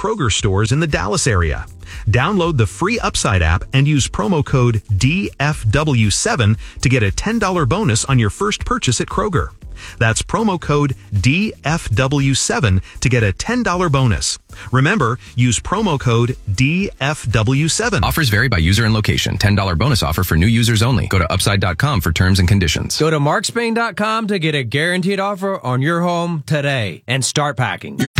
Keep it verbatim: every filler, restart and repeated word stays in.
Kroger stores in the Dallas area. Download the free Upside app and use promo code D F W seven to get a ten dollars bonus on your first purchase at Kroger. That's promo code D F W seven to get a ten dollars bonus. Remember, use promo code D F W seven. Offers vary by user and location. ten dollars bonus offer for new users only. Go to upside dot com for terms and conditions. Go to mark spain dot com to get a guaranteed offer on your home today and start packing.